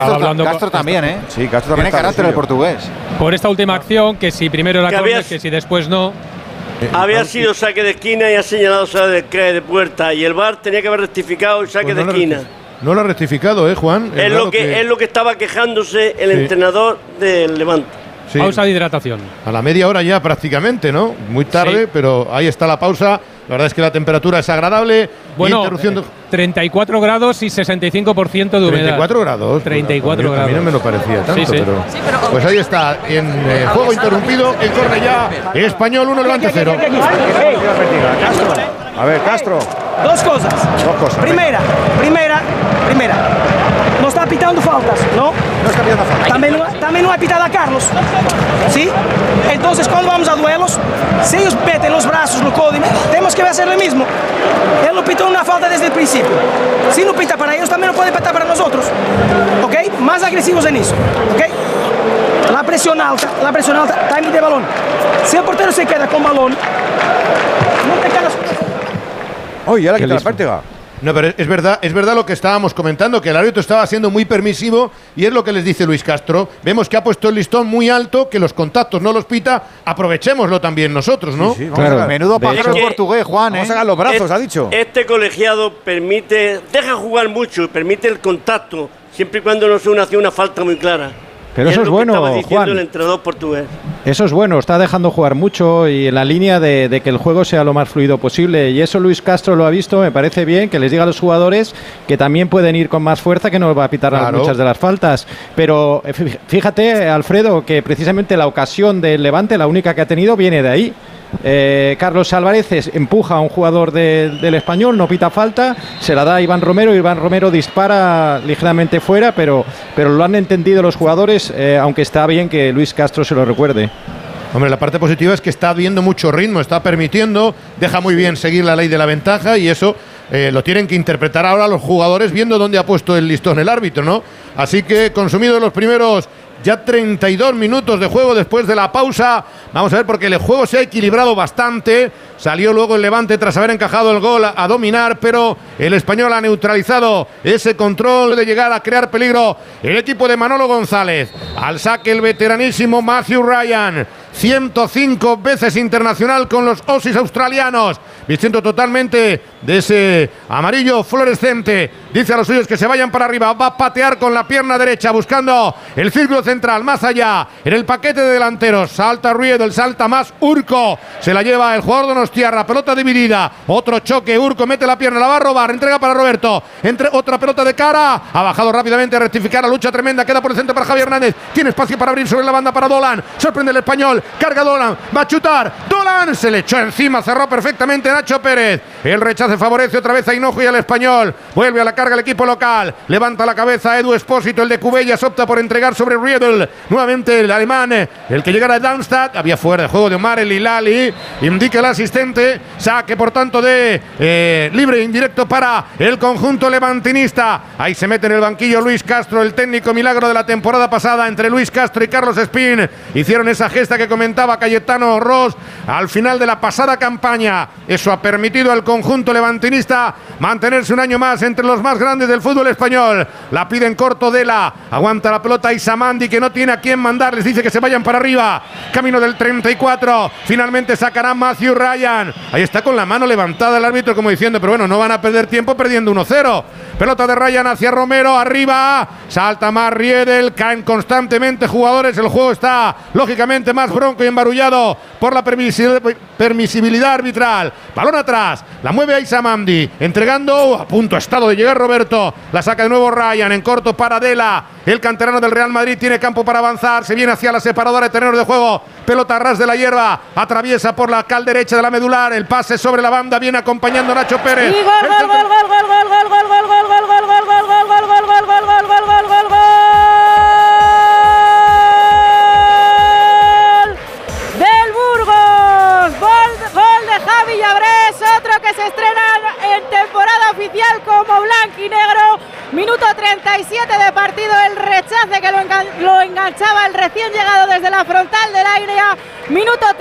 Castro también, ¿eh? Sí, Castro tiene carácter el portugués. Por esta última acción, que si primero era córner, que si después no. Había sido saque de esquina y ha señalado saque de puerta. Y el VAR tenía que haber rectificado el saque de esquina. No lo ha rectificado, Juan. Es lo que estaba quejándose el entrenador del Levante. Sí. Pausa de hidratación. A la media hora ya prácticamente, ¿no? Muy tarde, pero ahí está la pausa. La verdad es que la temperatura es agradable. Bueno, 34 grados y 65% de humedad. 34 grados. 34 grados. A mí no me lo parecía tanto, sí. Pero pues ahí está, en juego interrumpido, en córner ya, Español 1, Levante 0. A ver, Castro. Dos cosas. Primera. No está pitando faltas, ¿no? No está pitando faltas. También no ha pitado a Carlos. ¿Sí? Entonces, cuando vamos a duelos, si ellos meten los brazos no código, tenemos que hacer lo mismo. Él no pitó una falta desde el principio. Si no pita para ellos, también no puede pitar para nosotros. ¿Ok? Más agresivos en eso. ¿Ok? La presión alta, timing de balón. Si el portero se queda con balón, no te quedas. Oye, ya le quita la pértiga. No, pero es verdad lo que estábamos comentando, que el árbitro estaba siendo muy permisivo y es lo que les dice Luis Castro. Vemos que ha puesto el listón muy alto, que los contactos no los pita, aprovechémoslo también nosotros, ¿no? Sí, claro. Menudo pájaro portugués, Juan, Vamos a sacar los brazos, ha dicho. Este colegiado deja jugar mucho y permite el contacto, siempre y cuando no sea una falta muy clara. Pero eso es bueno, Juan. El entrenador portugués. Eso es bueno, está dejando jugar mucho y en la línea de que el juego sea lo más fluido posible. Y eso Luis Castro lo ha visto, me parece bien, que les diga a los jugadores que también pueden ir con más fuerza, que no va a pitar muchas de las faltas. Pero fíjate, Alfredo, que precisamente la ocasión del Levante, la única que ha tenido, viene de ahí. Carlos Álvarez empuja a un jugador del Español, no pita falta, se la da a Iván Romero, Iván Romero dispara ligeramente fuera, pero lo han entendido los jugadores, aunque está bien que Luis Castro se lo recuerde. Hombre, la parte positiva es que está viendo mucho ritmo, está permitiendo, deja muy bien seguir la ley de la ventaja y eso lo tienen que interpretar ahora los jugadores viendo dónde ha puesto el listón el árbitro, ¿no? Así que consumidos los primeros ya 32 minutos de juego después de la pausa. Vamos a ver, porque el juego se ha equilibrado bastante. Salió luego el Levante tras haber encajado el gol a dominar, pero el Español ha neutralizado ese control de llegar a crear peligro. El equipo de Manolo González. Al saque el veteranísimo Matthew Ryan. 105 veces internacional con los Aussies australianos. Vistiendo totalmente de ese amarillo fluorescente. Dice a los suyos que se vayan para arriba. Va a patear con la pierna derecha buscando el círculo central. Más allá, en el paquete de delanteros. Salta Riedel, salta más Urco. Se la lleva el jugador Donostiarra. Pelota dividida. Otro choque. Urco mete la pierna. La va a robar. Entrega para Roberto. Otra pelota de cara. Ha bajado rápidamente a rectificar. La lucha tremenda. Queda por el centro para Javi Hernández. Tiene espacio para abrir sobre la banda para Dolan. Sorprende el Español. Carga Dolan. Va a chutar. Dolan se le echó encima. Cerró perfectamente Nacho Pérez. El rechace favorece otra vez a Hinojo y al Español. Vuelve a la carga el equipo local. Levanta la cabeza Edu Espósito. El de Cubellas opta por entregar sobre Riedel. Nuevamente el alemán. El que llegara a Darmstadt. Había fuera de juego de Omar el Hilali. Indica el asistente. Saque por tanto de libre indirecto para el conjunto levantinista. Ahí se mete en el banquillo Luis Castro. El técnico milagro de la temporada pasada entre Luis Castro y Carlos Espín. Hicieron esa gesta que comentaba Cayetano Ross al final de la pasada campaña. Eso ha permitido al conjunto levantinista mantenerse un año más entre los más grandes del fútbol español. La piden corto Dela. Aguanta la pelota Isamandi, que no tiene a quién mandar. Les dice que se vayan para arriba. Camino del 34. Finalmente sacará Matthew Ryan. Ahí está con la mano levantada el árbitro como diciendo, pero bueno, no van a perder tiempo perdiendo 1-0. Pelota de Ryan hacia Romero. Arriba. Salta más Riedel. Caen constantemente jugadores. El juego está lógicamente más bronco y embarullado por la permisibilidad arbitral. Balón atrás. La mueve a Isamandi. Entregando. A punto ha estado de llegar Roberto. La saca de nuevo Ryan. En corto para Dela. El canterano del Real Madrid tiene campo para avanzar. Se viene hacia la separadora de terreno de juego. Pelota a ras de la hierba. Atraviesa por la cal derecha de la medular. El pase sobre la banda. Viene acompañando Nacho Pérez. Y gol de Javi Llabrés, otro que se estrena en temporada oficial como blanquinegro. Minuto 37 de partido, el rechace que lo enganchaba el recién llegado desde la frontal del área. Minuto